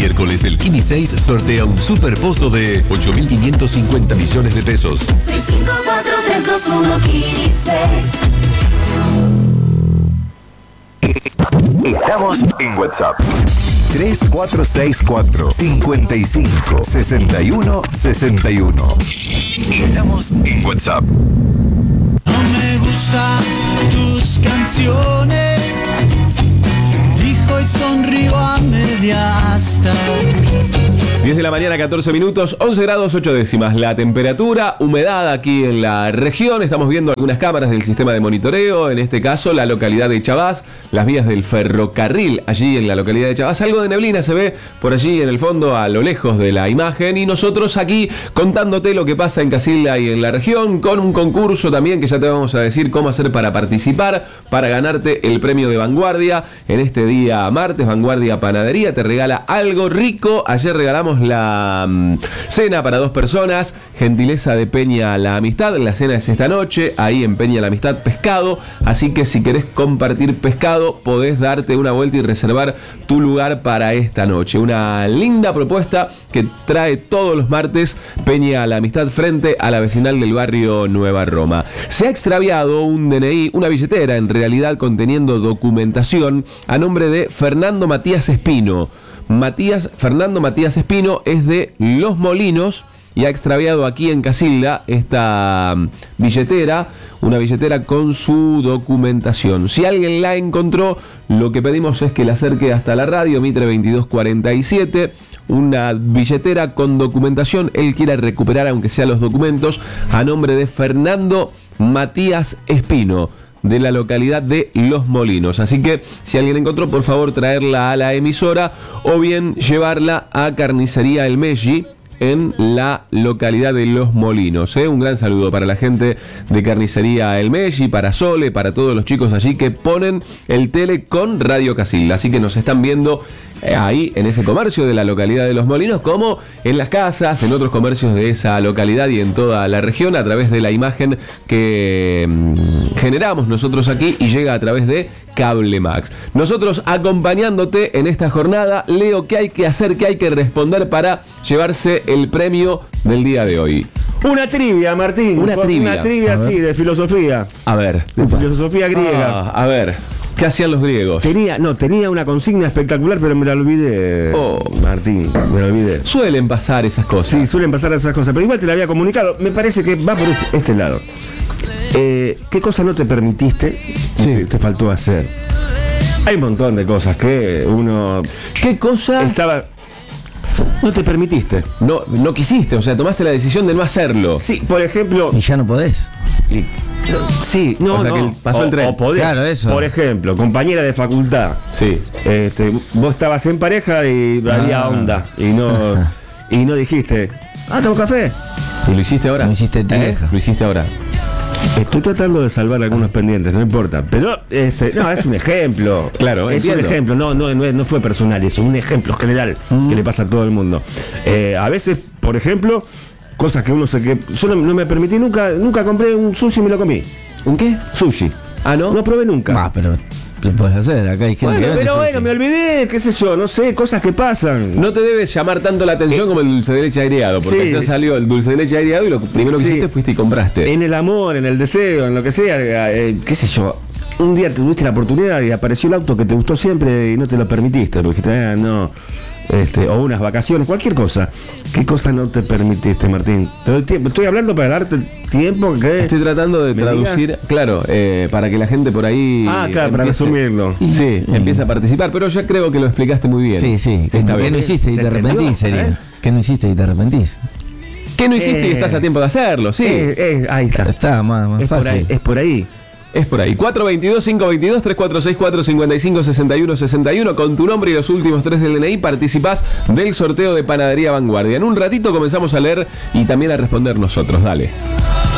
miércoles el Kini 6 sortea un superpozo de 8.550 millones de pesos. 654-321 Kini 6. Estamos en WhatsApp. 3464 55 61 61. Estamos en WhatsApp. No me gustan tus canciones, dijo y sonrió a media asta. 10 de la mañana, 14 minutos, 11 grados 8 décimas. La temperatura, humedad aquí en la región. Estamos viendo algunas cámaras del sistema de monitoreo. En este caso, la localidad de Chabás, las vías del ferrocarril allí en la localidad de Chabás. Algo de neblina se ve por allí en el fondo, a lo lejos de la imagen. Y nosotros aquí contándote lo que pasa en Casilda y en la región, con un concurso también que ya te vamos a decir cómo hacer para participar, para ganarte el premio de Vanguardia. En este día martes, Vanguardia Panadería te regala algo rico. Ayer regalamos la cena para 2 personas, gentileza de Peña La Amistad. La cena es esta noche, ahí en Peña La Amistad, pescado. Así que si querés compartir pescado, podés darte una vuelta y reservar tu lugar para esta noche. Una linda propuesta que trae todos los martes Peña La Amistad frente a la vecinal del barrio Nueva Roma. Se ha extraviado un DNI, una billetera en realidad conteniendo documentación a nombre de Fernando Matías Espino. Fernando Matías Espino es de Los Molinos y ha extraviado aquí en Casilda esta billetera, una billetera con su documentación. Si alguien la encontró, lo que pedimos es que la acerque hasta la radio, Mitre 2247, una billetera con documentación. Él quiere recuperar, aunque sea los documentos, a nombre de Fernando Matías Espino, de la localidad de Los Molinos. Así que si alguien encontró, por favor traerla a la emisora o bien llevarla a Carnicería El Meggi en la localidad de Los Molinos. Un gran saludo para la gente de Carnicería El Meggi, para Sole, para todos los chicos allí que ponen el tele con Radio Casilda. Así que nos están viendo ahí en ese comercio de la localidad de Los Molinos, como en las casas, en otros comercios de esa localidad y en toda la región, a través de la imagen que generamos nosotros aquí y llega a través de Cable Max. Nosotros acompañándote en esta jornada. Leo, ¿qué hay que hacer, qué hay que responder para llevarse el premio del día de hoy? Una trivia, Martín. Una trivia, sí, de filosofía. A ver. De filosofía griega. A ver. ¿Qué hacían los griegos? Tenía una consigna espectacular, pero me la olvidé, Martín, me la olvidé. Suelen pasar esas cosas. Sí, suelen pasar esas cosas, pero igual te la había comunicado. Me parece que va por este lado. ¿Qué cosa no te permitiste? Sí. Te faltó hacer. Hay un montón de cosas que uno... ¿Qué cosa? No te permitiste. No quisiste, o sea, tomaste la decisión de no hacerlo. Sí, por ejemplo... Y ya no podés. Sí, o sea, que pasó el tren. O podés, claro, eso. Por ejemplo, compañera de facultad. Sí. Vos estabas en pareja y había onda. Y no dijiste, ¿tengo café? ¿Y lo hiciste ahora? Lo hiciste Lo hiciste ahora. Estoy tratando de salvar algunos pendientes, no importa. Pero, no, es un ejemplo. Claro, es un ejemplo, no fue personal eso, un ejemplo general que le pasa a todo el mundo. A veces, por ejemplo, cosas que yo no me permití nunca compré un sushi y me lo comí. ¿Un qué? Sushi. ¿No? No probé nunca. Pero lo puedes hacer, acá hay gente bueno, me olvidé, qué sé yo, no sé, cosas que pasan. No te debe llamar tanto la atención como el dulce de leche aireado, porque ya salió el dulce de leche aireado y lo primero que hiciste fuiste y compraste. En el amor, en el deseo, en lo que sea, qué sé yo. Un día tuviste la oportunidad y apareció el auto que te gustó siempre y no te lo permitiste, porque dijiste, no. O unas vacaciones, cualquier cosa. ¿Qué cosa no te permitiste, Martín? Te doy tiempo. Estoy hablando para darte tiempo que... Estoy tratando de traducir, claro, para que la gente por ahí... claro, para resumirlo. Sí, empiece a participar, pero ya creo que lo explicaste muy bien. Sí. ¿Qué no hiciste y te arrepentís, sería? ¿Qué no hiciste y te arrepentís? ¿Qué no hiciste y estás a tiempo de hacerlo? Sí. Ahí está. Está más fácil. Es por ahí. Es por ahí. 422-522-3464-5561-61. Con tu nombre y los últimos 3 del DNI participás del sorteo de Panadería Vanguardia. En un ratito comenzamos a leer y también a responder nosotros. Dale.